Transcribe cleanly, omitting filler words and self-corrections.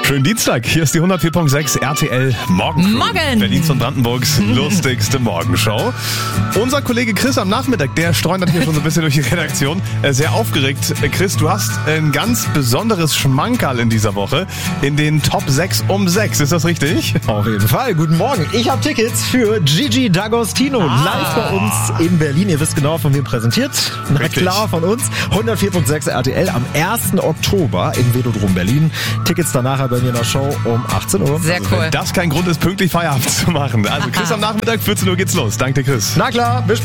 Schönen Dienstag, hier ist die 104.6 RTL Morgen. Morgen! Berlins und Brandenburgs lustigste Morgenshow. Unser Kollege Chris am Nachmittag, der streunert hier schon so ein bisschen durch die Redaktion. Sehr aufgeregt. Chris, du hast ein ganz besonderes Schmankerl in dieser Woche in den Top 6 um 6. Ist das richtig? Auf jeden Fall. Guten Morgen. Ich habe Tickets für Gigi D'Agostino live bei uns in Berlin. Ihr wisst genau, von wem präsentiert. Na Richtig. klar, von uns. 104.6 RTL am 1. Oktober im Velodrom Berlin. Tickets danach bei mir in der Show um 18 Uhr. Sehr cool. Wenn das kein Grund ist, pünktlich Feierabend zu machen. Also Chris am Nachmittag, 14 Uhr geht's los. Danke dir, Chris. Na klar, bis später.